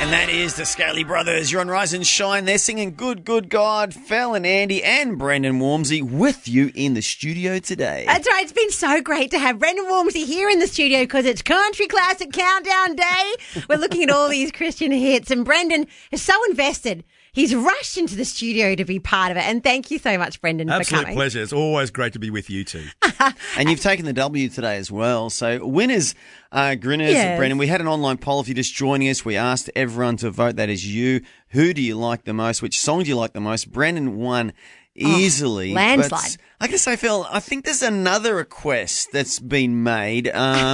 And that is the Scaly Brothers. You're on Rise and Shine. They're singing Good, Good God. Fel and Andy and Brendan Walmsley with you in the studio today. That's right. It's been so great to have Brendan Walmsley here in the studio because it's Country Classic Countdown Day. We're looking at all these Christian hits and Brendan is so invested. He's rushed into the studio to be part of it. And thank you so much, Brendan, for coming. Absolute pleasure. It's always great to be with you two. And you've taken the W today as well. So winners, Grinners, Yes. Brendan. We had an online poll. If you're just joining us, we asked everyone to vote. That is you. Who do you like the most? Which song do you like the most? Brendan won easily. landslide. But I gotta say, Phil, I think there's another request that's been made.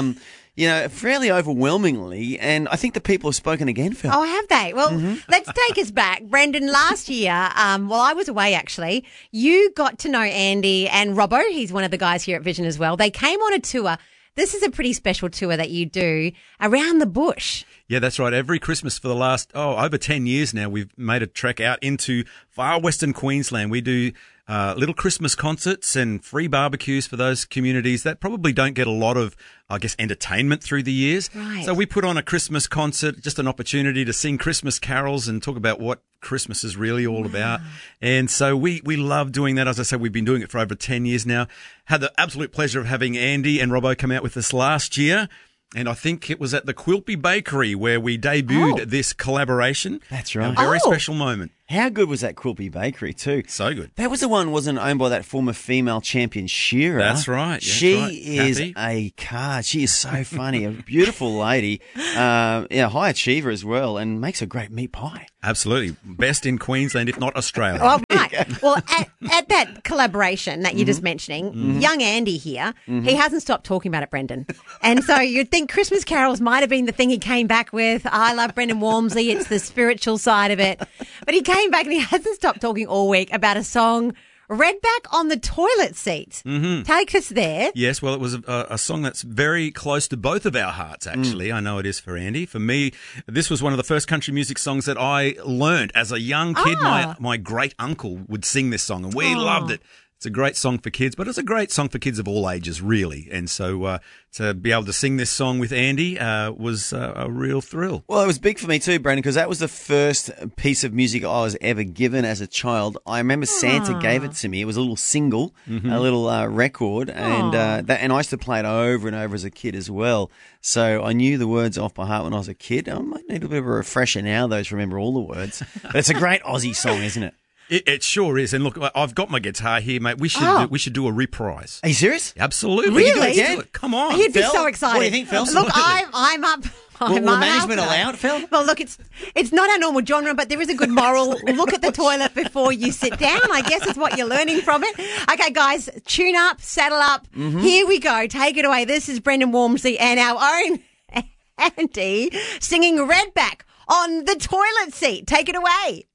Fairly overwhelmingly, and I think the people have spoken again, Phil. Oh, have they? Well, let's take us back. Brendan, last year, while I was away actually, you got to know Andy and Robbo. He's one of the guys here at Vision as well. They came on a tour. This is a pretty special tour that you do around the bush. Yeah, that's right. Every Christmas for the last, over 10 years now, we've made a trek out into far western Queensland. We do little Christmas concerts and free barbecues for those communities that probably don't get a lot of, entertainment through the years. Right. So we put on a Christmas concert, just an opportunity to sing Christmas carols and talk about what Christmas is really all about. And so we love doing that. As I said, we've been doing it for over 10 years now. Had the absolute pleasure of having Andy and Robbo come out with us last year. And I think it was at the Quilpie Bakery where we debuted this collaboration. That's right. A very special moment. How good was that Quilpie Bakery too? So good. That was the one wasn't owned by that former female champion Shearer. That's right. She That's right. is a card. She is so funny. A beautiful lady. High achiever as well, and makes a great meat pie. Absolutely. Best in Queensland, if not Australia. Oh, right. Well, at that collaboration that you're just mentioning, young Andy here, he hasn't stopped talking about it, Brendan. And so you'd think Christmas carols might have been the thing he came back with. I love Brendan Walmsley. It's the spiritual side of it. But he came back and he hasn't stopped talking all week about a song, Redback on the Toilet Seat. Take us there. Yes, well, it was a song that's very close to both of our hearts, actually. I know it is for Andy. For me, this was one of the first country music songs that I learned as a young kid. My great uncle would sing this song, and we loved it. It's a great song for kids, but it's a great song for kids of all ages, really. And so to be able to sing this song with Andy was a real thrill. Well, it was big for me too, Brandon, because that was the first piece of music I was ever given as a child. I remember Santa gave it to me. It was a little single, a little record, and I used to play it over and over as a kid as well. So I knew the words off by heart when I was a kid. I might need a bit of a refresher now, though, to remember all the words. But it's a great Aussie song, isn't it? It sure is. And look, I've got my guitar here, mate. We should do a reprise. Are you serious? Absolutely. Really? Do it. Come on. He'd be Phil, so excited. what do you think, Phil? Look, I'm up. Will I'm up management for that. allow it, Phil? Well, look, it's not our normal genre, but there is a good moral. Look at the toilet before you sit down, I guess is what you're learning from it. Okay, guys, tune up, saddle up. Here we go. Take it away. This is Brendan Walmsley and our own Andy singing Redback on the Toilet Seat. Take it away.